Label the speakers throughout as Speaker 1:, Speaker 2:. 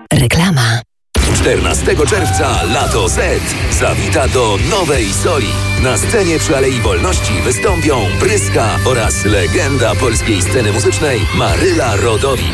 Speaker 1: Reklama.
Speaker 2: 14 czerwca Lato Z zawita do Nowej Soli. Na scenie przy Alei Wolności wystąpią Bryska oraz legenda polskiej sceny muzycznej Maryla Rodowicz.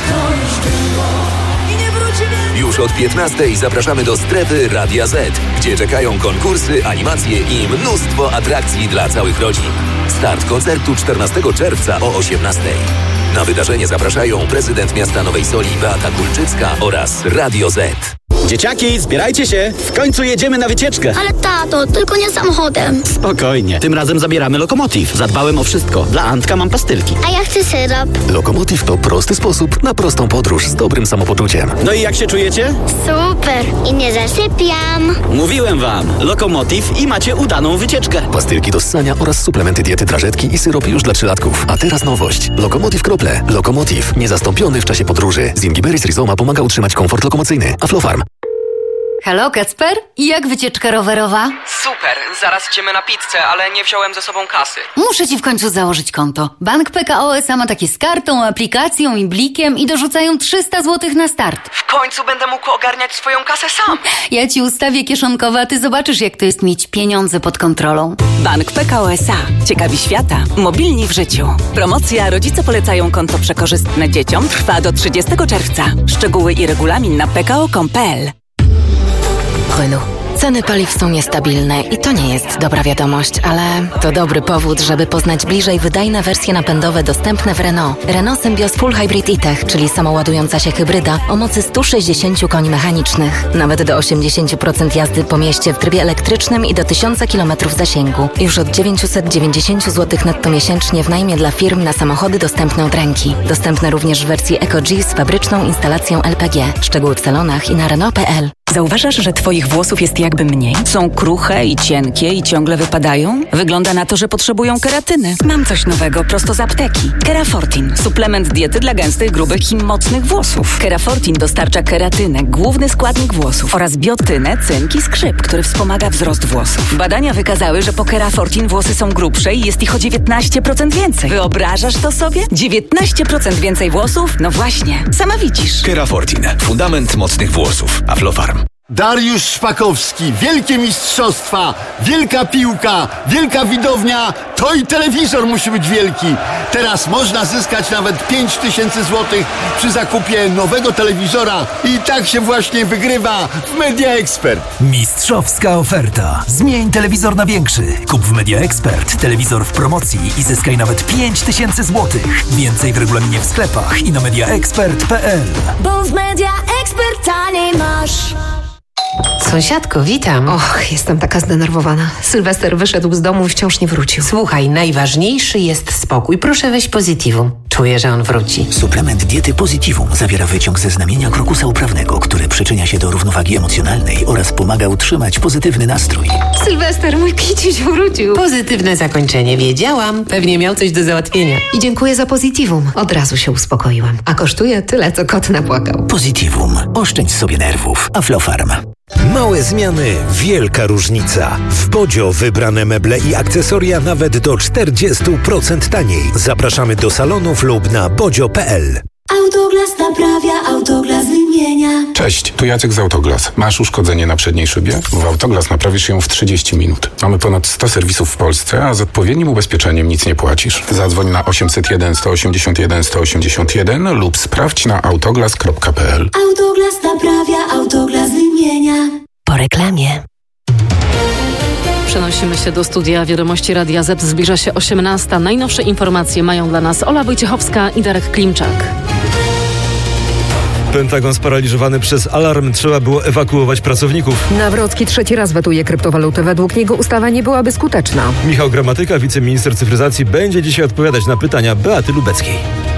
Speaker 2: Już od 15 zapraszamy do strefy Radia Z, gdzie czekają konkursy, animacje i mnóstwo atrakcji dla całych rodzin. Start koncertu 14 czerwca o 18. Na wydarzenie zapraszają prezydent miasta Nowej Soli Beata Kulczycka oraz Radio Z.
Speaker 3: Dzieciaki, zbierajcie się! W końcu jedziemy na wycieczkę!
Speaker 4: Ale tato, tylko nie samochodem.
Speaker 3: Spokojnie, tym razem zabieramy Lokomotiv. Zadbałem o wszystko. Dla Antka mam pastylki.
Speaker 4: A ja chcę syrop.
Speaker 5: Lokomotiv to prosty sposób na prostą podróż z dobrym samopoczuciem.
Speaker 3: No i jak się czujecie?
Speaker 4: Super. I nie zasypiam.
Speaker 3: Mówiłem wam, Lokomotiv i macie udaną wycieczkę.
Speaker 5: Pastylki do ssania oraz suplementy diety drażetki i syrop już dla 3-latków. A teraz nowość. Lokomotiv Krople. Lokomotiv. Niezastąpiony w czasie podróży. Zingiberis rhizoma pomaga utrzymać komfort lokomocyjny. Aflofarm.
Speaker 6: Halo, Kacper? I jak wycieczka rowerowa?
Speaker 7: Super, zaraz idziemy na pizzę, ale nie wziąłem ze sobą kasy.
Speaker 6: Muszę ci w końcu założyć konto. Bank PKO SA ma takie z kartą, aplikacją i blikiem i dorzucają 300 zł na start.
Speaker 7: W końcu będę mógł ogarniać swoją kasę sam.
Speaker 6: Ja ci ustawię kieszonkowe, a ty zobaczysz, jak to jest mieć pieniądze pod kontrolą.
Speaker 1: Bank PKO SA. Ciekawi świata. Mobilni w życiu. Promocja Rodzice polecają konto przekorzystne dzieciom trwa do 30 czerwca. Szczegóły i regulamin na pko.com.pl. Renault. Ceny paliw są niestabilne i to nie jest dobra wiadomość, ale to dobry powód, żeby poznać bliżej wydajne wersje napędowe dostępne w Renault. Renault Symbioz Full Hybrid e-Tech, czyli samoładująca się hybryda o mocy 160 koni mechanicznych. Nawet do 80% jazdy po mieście w trybie elektrycznym i do 1000 km zasięgu. Już od 990 zł netto miesięcznie w najmie dla firm na samochody dostępne od ręki. Dostępne również w wersji Eco-G z fabryczną instalacją LPG. Szczegóły w salonach i na Renault.pl. Zauważasz, że twoich włosów jest jakby mniej? Są kruche i cienkie i ciągle wypadają? Wygląda na to, że potrzebują keratyny. Mam coś nowego prosto z apteki. Kerafortin. Suplement diety dla gęstych, grubych i mocnych włosów. Kerafortin dostarcza keratynę, główny składnik włosów, oraz biotynę, cynk i skrzyp, który wspomaga wzrost włosów. Badania wykazały, że po Kerafortin włosy są grubsze i jest ich o 19% więcej. Wyobrażasz to sobie? 19% więcej włosów? No właśnie, sama widzisz.
Speaker 2: Kerafortin. Fundament mocnych włosów. Aflofarm.
Speaker 8: Dariusz Szpakowski, wielkie mistrzostwa, wielka piłka, wielka widownia, to i telewizor musi być wielki. Teraz można zyskać nawet 5000 zł przy zakupie nowego telewizora i tak się właśnie wygrywa w Media Expert.
Speaker 9: Mistrzowska oferta. Zmień telewizor na większy. Kup w Media Expert telewizor w promocji i zyskaj nawet 5000 zł. Więcej w regulaminie w sklepach i na mediaexpert.pl.
Speaker 10: Bo w Media Expert taniej masz.
Speaker 11: Sąsiadko, witam. Och, jestem taka zdenerwowana. Sylwester wyszedł z domu i wciąż nie wrócił. Słuchaj, najważniejszy jest spokój. Proszę weź Positivum. Czuję, że on wróci.
Speaker 12: Suplement diety Positivum zawiera wyciąg ze znamienia krokusa uprawnego, który przyczynia się do równowagi emocjonalnej oraz pomaga utrzymać pozytywny nastrój.
Speaker 11: Sylwester, mój kiciuś wrócił. Pozytywne zakończenie, wiedziałam. Pewnie miał coś do załatwienia. I dziękuję za Positivum. Od razu się uspokoiłam. A kosztuje tyle, co kot napłakał.
Speaker 12: Positivum. Oszczędź sobie nerwów. Aflofarm.
Speaker 13: Małe zmiany, wielka różnica. W Bodzio wybrane meble i akcesoria nawet do 40% taniej. Zapraszamy do salonów lub na bodzio.pl.
Speaker 10: Autoglas naprawia, Autoglas wymienia.
Speaker 14: Cześć, tu Jacek z Autoglas. Masz uszkodzenie na przedniej szybie? W Autoglas naprawisz ją w 30 minut. Mamy ponad 100 serwisów w Polsce, a z odpowiednim ubezpieczeniem nic nie płacisz. Zadzwoń na 801 181 181 lub sprawdź na autoglas.pl.
Speaker 10: Autoglas naprawia, Autoglas wymienia.
Speaker 1: Po reklamie.
Speaker 15: Przenosimy się do studia Wiadomości Radia Z. Zbliża się 18. Najnowsze informacje mają dla nas Ola Wojciechowska i Darek Klimczak.
Speaker 16: Pentagon sparaliżowany przez alarm. Trzeba było ewakuować pracowników.
Speaker 17: Nawrocki trzeci raz wetuje kryptowalutę. Według niego ustawa nie byłaby skuteczna.
Speaker 16: Michał Gramatyka, wiceminister cyfryzacji, będzie dzisiaj odpowiadać na pytania Beaty Lubeckiej.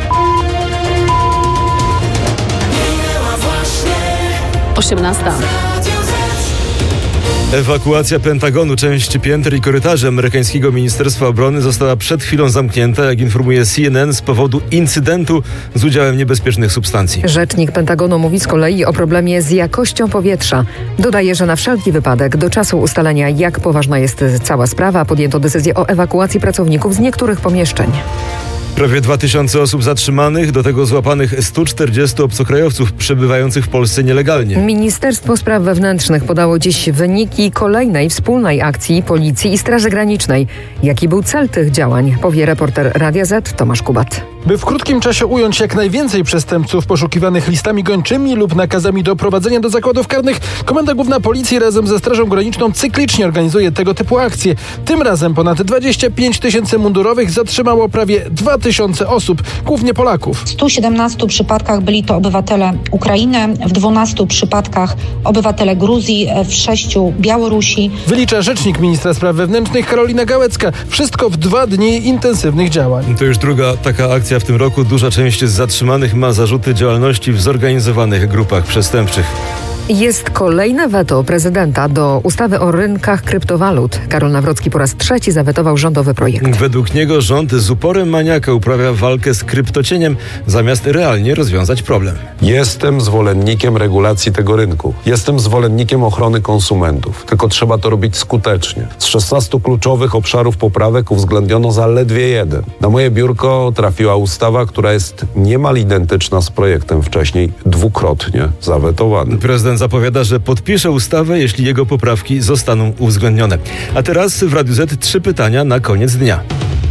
Speaker 16: Ewakuacja Pentagonu, część pięter i korytarzy amerykańskiego Ministerstwa Obrony została przed chwilą zamknięta, jak informuje CNN, z powodu incydentu z udziałem niebezpiecznych substancji.
Speaker 17: Rzecznik Pentagonu mówi z kolei o problemie z jakością powietrza. Dodaje, że na wszelki wypadek do czasu ustalenia, jak poważna jest cała sprawa, podjęto decyzję o ewakuacji pracowników z niektórych pomieszczeń.
Speaker 16: Prawie 2000 osób zatrzymanych, do tego złapanych 140 obcokrajowców przebywających w Polsce nielegalnie.
Speaker 17: Ministerstwo Spraw Wewnętrznych podało dziś wyniki kolejnej wspólnej akcji Policji i Straży Granicznej. Jaki był cel tych działań, powie reporter Radia Z Tomasz Kubat.
Speaker 18: By w krótkim czasie ująć jak najwięcej przestępców poszukiwanych listami gończymi lub nakazami doprowadzenia do zakładów karnych, Komenda Główna Policji razem ze Strażą Graniczną cyklicznie organizuje tego typu akcje. Tym razem ponad 25 000 mundurowych zatrzymało prawie 2000 osób, głównie Polaków.
Speaker 19: W 117 przypadkach byli to obywatele Ukrainy, w 12 przypadkach obywatele Gruzji, w 6 Białorusi.
Speaker 18: Wylicza rzecznik ministra spraw wewnętrznych Karolina Gałecka. Wszystko w 2 dni intensywnych działań.
Speaker 16: To już druga taka akcja w tym roku. Duża część z zatrzymanych ma zarzuty działalności w zorganizowanych grupach przestępczych.
Speaker 17: Jest kolejne weto prezydenta do ustawy o rynkach kryptowalut. Karol Nawrocki po raz 3 zawetował rządowy projekt.
Speaker 16: Według niego rząd z uporem maniaka uprawia walkę z kryptocieniem, zamiast realnie rozwiązać problem.
Speaker 20: Jestem zwolennikiem regulacji tego rynku. Jestem zwolennikiem ochrony konsumentów. Tylko trzeba to robić skutecznie. Z 16 kluczowych obszarów poprawek uwzględniono zaledwie 1. Na moje biurko trafiła ustawa, która jest niemal identyczna z projektem wcześniej dwukrotnie zawetowanym.
Speaker 16: Prezydent zapowiada, że podpisze ustawę, jeśli jego poprawki zostaną uwzględnione. A teraz w Radiu Z 3 pytania na koniec dnia.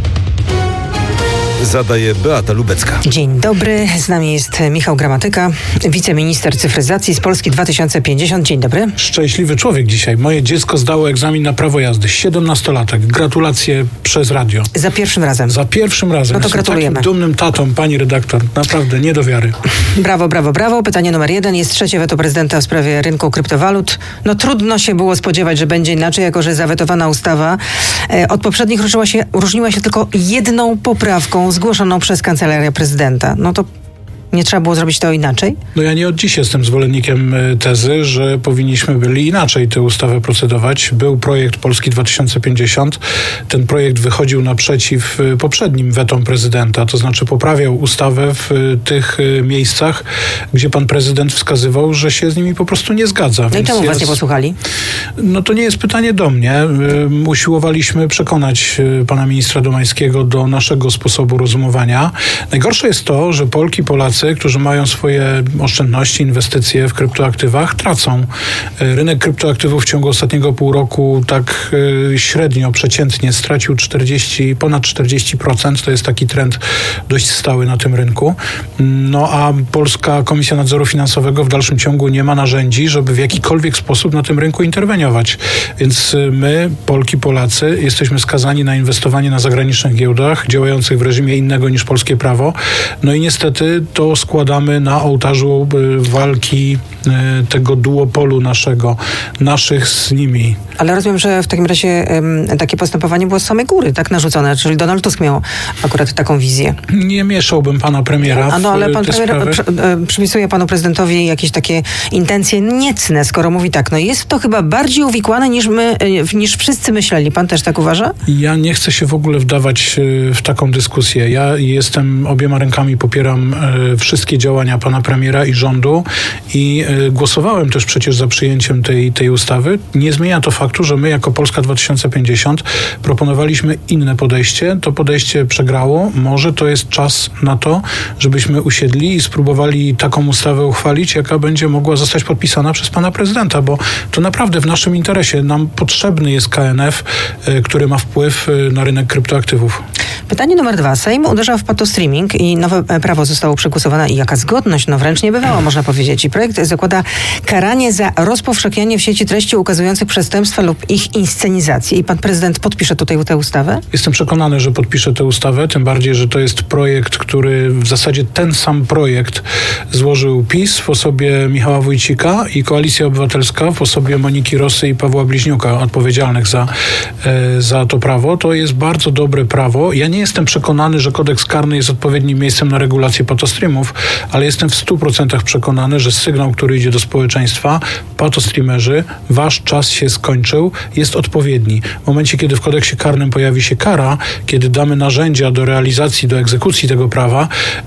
Speaker 16: Zadaje Beata Lubecka.
Speaker 21: Dzień dobry, z nami jest Michał Gramatyka, wiceminister cyfryzacji z Polski 2050. Dzień dobry.
Speaker 22: Szczęśliwy człowiek dzisiaj. Moje dziecko zdało egzamin na prawo jazdy. 17-latek. Gratulacje przez radio.
Speaker 21: Za pierwszym razem.
Speaker 22: Za pierwszym razem.
Speaker 21: No to
Speaker 22: Jestem
Speaker 21: gratulujemy.
Speaker 22: Takim dumnym tatą, pani redaktor. Naprawdę, nie do wiary.
Speaker 21: Brawo, brawo, brawo. Pytanie numer 1. Jest 3. weto prezydenta w sprawie rynku kryptowalut. No trudno się było spodziewać, że będzie inaczej, jako że zawetowana ustawa od poprzednich różniła się tylko jedną poprawką zgłoszoną przez Kancelarię Prezydenta. No to nie trzeba było zrobić to inaczej?
Speaker 22: No ja nie od dziś jestem zwolennikiem tezy, że powinniśmy byli inaczej tę ustawę procedować. Był projekt Polski 2050. Ten projekt wychodził naprzeciw poprzednim wetom prezydenta, to znaczy poprawiał ustawę w tych miejscach, gdzie pan prezydent wskazywał, że się z nimi po prostu nie zgadza.
Speaker 21: No i czemu was nie posłuchali?
Speaker 22: No to nie jest pytanie do mnie. Usiłowaliśmy przekonać pana ministra Domańskiego do naszego sposobu rozumowania. Najgorsze jest to, że Polki, Polacy, którzy mają swoje oszczędności, inwestycje w kryptoaktywach, tracą. Rynek kryptoaktywów w ciągu ostatniego pół roku tak średnio, przeciętnie stracił ponad 40%. To jest taki trend dość stały na tym rynku. No a Polska Komisja Nadzoru Finansowego w dalszym ciągu nie ma narzędzi, żeby w jakikolwiek sposób na tym rynku interweniować. Więc my, Polki, Polacy, jesteśmy skazani na inwestowanie na zagranicznych giełdach, działających w reżimie innego niż polskie prawo. No i niestety to składamy na ołtarzu walki tego duopolu naszych z nimi.
Speaker 21: Ale rozumiem, że w takim razie takie postępowanie było z samej góry, tak narzucone, czyli Donald Tusk miał akurat taką wizję.
Speaker 22: Nie mieszałbym pana premiera w
Speaker 21: ale pan
Speaker 22: te
Speaker 21: premier przypisuje panu prezydentowi jakieś takie intencje niecne, skoro mówi tak. No jest to chyba bardziej uwikłane niż wszyscy myśleli. Pan też tak uważa?
Speaker 22: Ja nie chcę się w ogóle wdawać w taką dyskusję. Ja obiema rękami popieram wszystkie działania pana premiera i rządu i głosowałem też przecież za przyjęciem tej ustawy. Nie zmienia to faktu, że my jako Polska 2050 proponowaliśmy inne podejście. To podejście przegrało. Może to jest czas na to, żebyśmy usiedli i spróbowali taką ustawę uchwalić, jaka będzie mogła zostać podpisana przez pana prezydenta, bo to naprawdę w naszym interesie. Nam potrzebny jest KNF, który ma wpływ na rynek kryptoaktywów.
Speaker 21: Pytanie numer 2. Sejm uderza w patostreaming i nowe prawo zostało przegłosowane i jaka zgodność, no wręcz nie bywała, można powiedzieć. I projekt zakłada karanie za rozpowszechnianie w sieci treści ukazujących przestępstwa lub ich inscenizację. I pan prezydent podpisze tutaj tę ustawę?
Speaker 22: Jestem przekonany, że podpisze tę ustawę, tym bardziej, że to jest projekt, który w zasadzie ten sam projekt złożył PiS w osobie Michała Wójcika i Koalicja Obywatelska w osobie Moniki Rosy i Pawła Bliźniuka, odpowiedzialnych za to prawo. To jest bardzo dobre prawo. Ja nie jestem przekonany, że kodeks karny jest odpowiednim miejscem na regulację patostreamów, ale jestem w 100% przekonany, że sygnał, który idzie do społeczeństwa, patostreamerzy, wasz czas się skończył, jest odpowiedni. W momencie, kiedy w kodeksie karnym pojawi się kara, kiedy damy narzędzia do realizacji, do egzekucji tego prawa,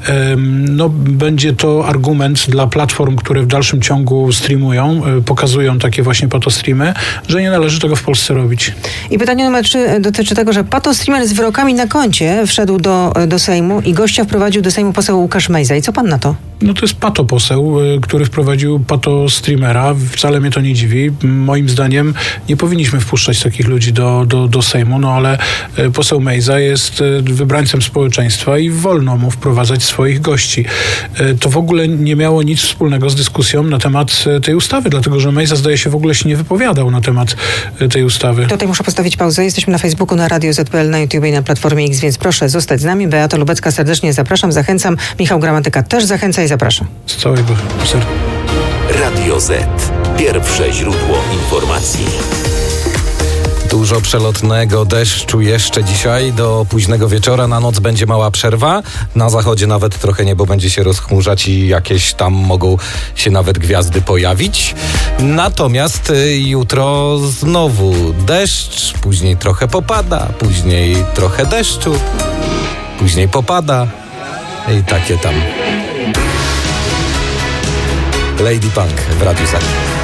Speaker 22: będzie to argument dla platform, które w dalszym ciągu streamują, pokazują takie właśnie patostreamy, że nie należy tego w Polsce robić.
Speaker 21: I pytanie numer 3 dotyczy tego, że patostreamer z wyrokami na koncie remoncie wszedł do Sejmu i gościa wprowadził do Sejmu poseł Łukasz Mejza. I co pan na to?
Speaker 22: No to jest pato-poseł, który wprowadził pato-streamera. Wcale mnie to nie dziwi. Moim zdaniem nie powinniśmy wpuszczać takich ludzi do Sejmu, no ale poseł Mejza jest wybrańcem społeczeństwa i wolno mu wprowadzać swoich gości. To w ogóle nie miało nic wspólnego z dyskusją na temat tej ustawy, dlatego że Mejza, zdaje się, w ogóle się nie wypowiadał na temat tej ustawy.
Speaker 21: Tutaj muszę postawić pauzę. Jesteśmy na Facebooku, na Radio Z.pl, na YouTube i na Platformie X, więc proszę zostać z nami. Beata Lubecka, serdecznie zapraszam, zachęcam. Michał Gramatyka też zachęca i zapraszam.
Speaker 22: Z całego serca.
Speaker 2: Radio Z. Pierwsze źródło informacji.
Speaker 3: Dużo przelotnego deszczu jeszcze dzisiaj do późnego wieczora. Na noc będzie mała przerwa. Na zachodzie nawet trochę niebo będzie się rozchmurzać i jakieś tam mogą się nawet gwiazdy pojawić. Natomiast jutro znowu deszcz, później trochę popada, później trochę deszczu, później popada i takie tam. Lady Punk w Radiu Z.